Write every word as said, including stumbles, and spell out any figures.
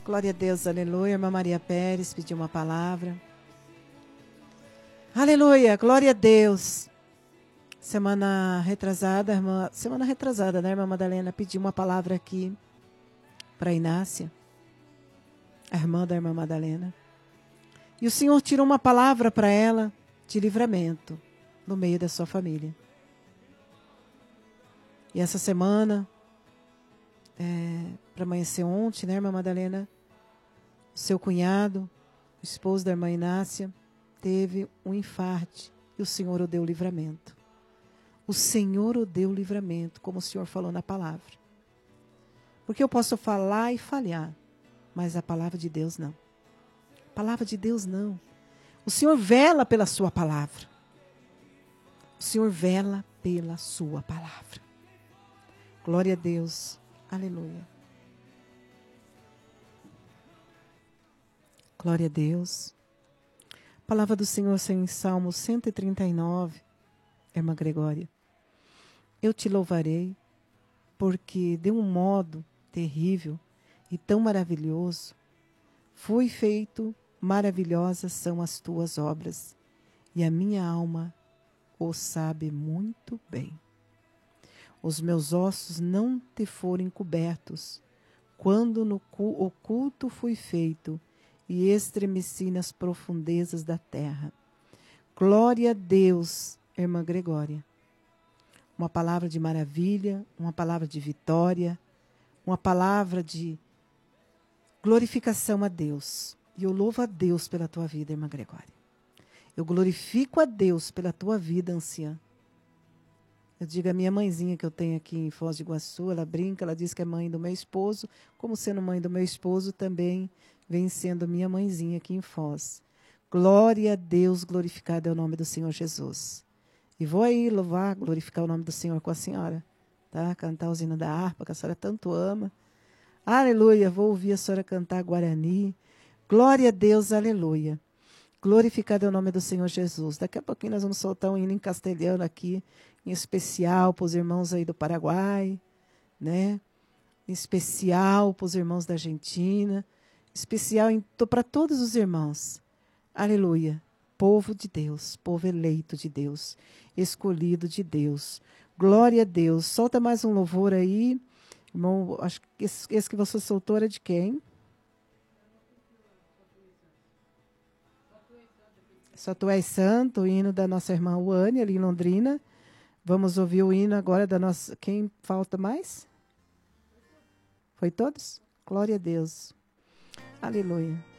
Glória a Deus, aleluia. Irmã Maria Pérez pediu uma palavra. Aleluia, glória a Deus. Semana retrasada, irmã, semana retrasada, né, irmã Madalena pediu uma palavra aqui para Inácia, a irmã da irmã Madalena. E o Senhor tirou uma palavra para ela de livramento no meio da sua família. E essa semana, é, para amanhecer ontem, né, irmã Madalena, o seu cunhado, o esposo da irmã Inácia, teve um infarte e o Senhor o deu livramento. O Senhor o deu livramento, como o Senhor falou na palavra. Porque eu posso falar e falhar, mas a palavra de Deus não. A palavra de Deus não. O Senhor vela pela sua palavra. O Senhor vela pela sua palavra. Glória a Deus. Aleluia. Glória a Deus. A palavra do Senhor em Salmo cento e trinta e nove, irmã Gregória. Eu te louvarei, porque de um modo terrível e tão maravilhoso, fui feito, maravilhosas são as tuas obras, e a minha alma o sabe muito bem. Os meus ossos não te foram cobertos, quando no oculto fui feito, e estremeci nas profundezas da terra. Glória a Deus, irmã Gregória. Uma palavra de maravilha, uma palavra de vitória, uma palavra de glorificação a Deus. E eu louvo a Deus pela tua vida, irmã Gregória. Eu glorifico a Deus pela tua vida, anciã. Eu digo a minha mãezinha que eu tenho aqui em Foz do Iguaçu, ela brinca, ela diz que é mãe do meu esposo, como sendo mãe do meu esposo, também vem sendo minha mãezinha aqui em Foz. Glória a Deus, glorificado é o nome do Senhor Jesus. E vou aí louvar, glorificar o nome do Senhor com a senhora, tá? Cantar os hinos da harpa, que a senhora tanto ama. Aleluia, vou ouvir a senhora cantar Guarani. Glória a Deus, aleluia. Glorificado é o nome do Senhor Jesus. Daqui a pouquinho nós vamos soltar um hino em castelhano aqui, em especial para os irmãos aí do Paraguai, né? Em especial para os irmãos da Argentina, especial para todos os irmãos. Aleluia. Povo de Deus, povo eleito de Deus, escolhido de Deus. Glória a Deus. Solta mais um louvor aí. Irmão, acho que esse, esse que você soltou era de quem? Só tu és santo, o hino da nossa irmã Uane, ali em Londrina. Vamos ouvir o hino agora da nossa... Quem falta mais? Foi todos? Glória a Deus. Aleluia.